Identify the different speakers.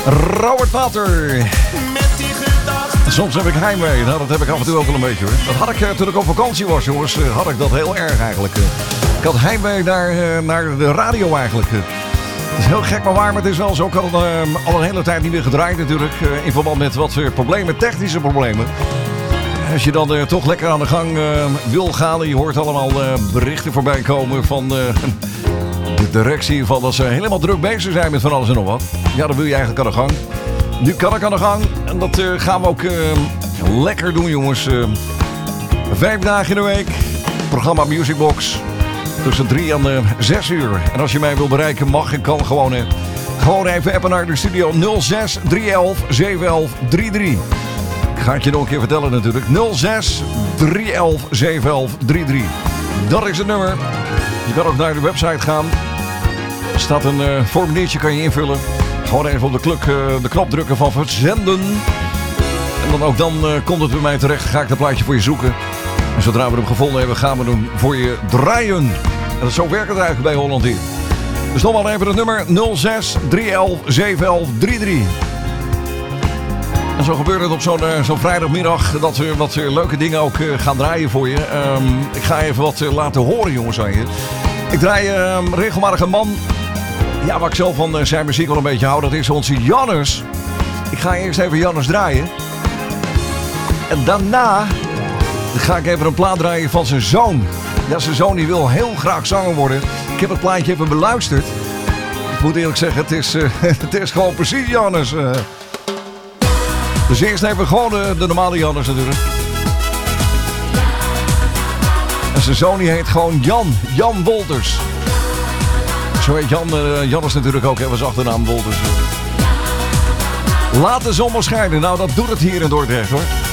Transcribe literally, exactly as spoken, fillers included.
Speaker 1: Robert Water. Soms heb ik heimwee. Nou, dat heb ik af en toe ook wel een beetje hoor. Dat had ik uh, toen ik op vakantie was, jongens. Uh, had ik dat heel erg eigenlijk. Uh, ik had heimwee naar, uh, naar de radio eigenlijk. Uh, het is heel gek maar waar, maar het is wel zo. Ik had het uh, al een hele tijd niet meer gedraaid natuurlijk. Uh, in verband met wat uh, problemen, technische problemen. Als je dan uh, toch lekker aan de gang uh, wil gaan. En je hoort allemaal uh, berichten voorbij komen van uh, de directie. Van dat ze helemaal druk bezig zijn met van alles en nog wat. Ja, dan wil je eigenlijk aan de gang. Nu kan ik aan de gang. En dat uh, gaan we ook uh, lekker doen, jongens. Uh, vijf dagen in de week. Programma Musicbox. Tussen drie en uh, zes uur. En als je mij wil bereiken, mag en kan gewoon, uh, gewoon even appen naar de studio nul zes drie een een zeven een een drie drie. Ik ga het je nog een keer vertellen natuurlijk. nul zes drie een een zeven een een drie drie. Dat is het nummer. Je kan ook naar de website gaan. Er staat een uh, formuliertje, kan je invullen. Gewoon even op de, kluk, uh, de knop drukken van verzenden. En dan ook dan uh, komt het bij mij terecht. Ga ik dat plaatje voor je zoeken. En zodra we hem gevonden hebben, gaan we hem voor je draaien. En dat zo werkt het eigenlijk bij Holland hier. Dus nog maar even het nummer nul zes drie een een zeven een een drie drie. En zo gebeurt het op zo'n, uh, zo'n vrijdagmiddag dat we wat uh, leuke dingen ook uh, gaan draaien voor je. Um, ik ga even wat uh, laten horen, jongens, aan je. Ik draai uh, regelmatig een man. Ja, waar ik zelf van uh, zijn muziek wel een beetje hou, dat is onze Jannes. Ik ga eerst even Jannes draaien. En daarna ga ik even een plaat draaien van zijn zoon. Ja, zijn zoon die wil heel graag zanger worden. Ik heb het plaatje even beluisterd. Ik moet eerlijk zeggen, het is, uh, het is gewoon precies Jannes. Uh. Dus eerst even gewoon de, de normale Jannes natuurlijk. En zijn zoon die heet gewoon Jan. Jan Wolters. Zo heet Jan. Uh, Jannes natuurlijk ook, hè, was achternaam Wolters. Laat de zon maar schijnen. Nou, dat doet het hier in Dordrecht hoor.